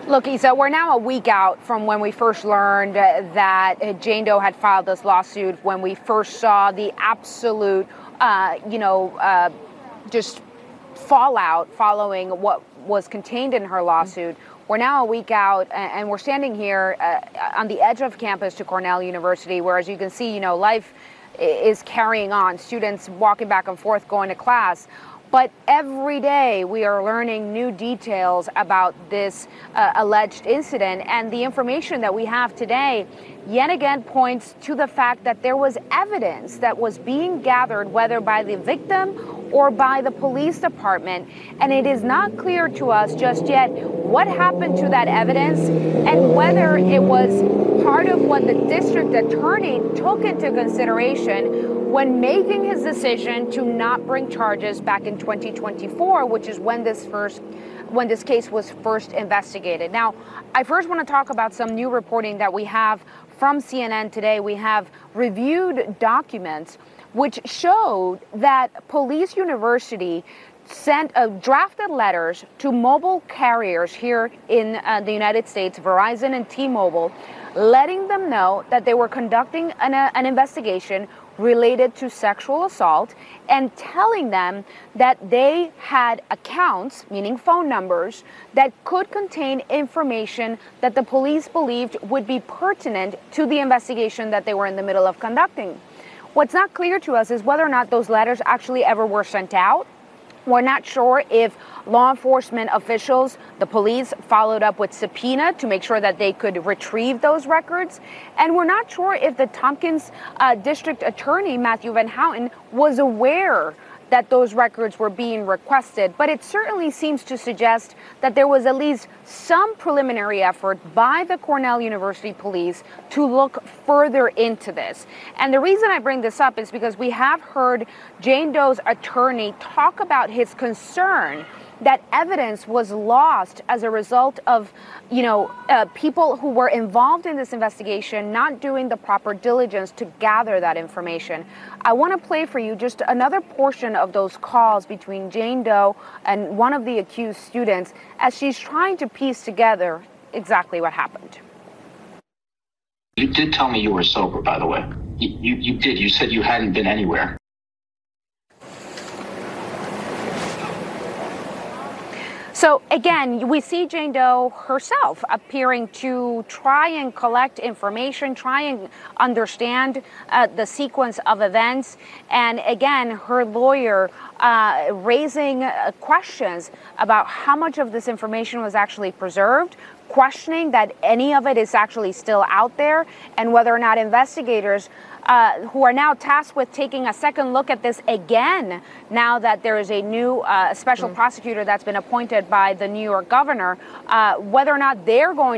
Look, Issa, we're now a week out from when we first learned that Jane Doe had filed this lawsuit, when we first saw the absolute, just fallout following what was contained in her lawsuit. We're now a week out, and we're standing here on the edge of campus to Cornell University, where, as you can see, life is carrying on. Students walking back and forth, going to class. But every day we are learning new details about this alleged incident, and the information that we have today yet again points to the fact that there was evidence that was being gathered, whether by the victim or by the police department. And it is not clear to us just yet what happened to that evidence and whether it was part of what the district attorney took into consideration when making his decision to not bring charges back in 2024, which is when this case was first investigated. Now, I first want to talk about some new reporting that we have from CNN today. We have reviewed documents which showed that Police University sent drafted letters to mobile carriers here in the United States, Verizon and T-Mobile, letting them know that they were conducting an investigation related to sexual assault, and telling them that they had accounts, meaning phone numbers, that could contain information that the police believed would be pertinent to the investigation that they were in the middle of conducting. What's not clear to us is whether or not those letters actually ever were sent out. We're not sure if law enforcement officials, the police, followed up with subpoena to make sure that they could retrieve those records. And we're not sure if the Tompkins District Attorney, Matthew Van Houten, was aware that those records were being requested. But it certainly seems to suggest that there was at least some preliminary effort by the Cornell University police to look further into this. And the reason I bring this up is because we have heard Jane Doe's attorney talk about his concern that evidence was lost as a result of, people who were involved in this investigation not doing the proper diligence to gather that information. I want to play for you just another portion of those calls between Jane Doe and one of the accused students as she's trying to piece together exactly what happened. You did tell me you were sober, by the way. You did. You said you hadn't been anywhere. So again, we see Jane Doe herself appearing to try and collect information, try and understand the sequence of events. And again, her lawyer raising questions about how much of this information was actually preserved, questioning that any of it is actually still out there, and whether or not investigators who are now tasked with taking a second look at this again, now that there is a new special prosecutor that's been appointed by the New York governor, whether or not they're going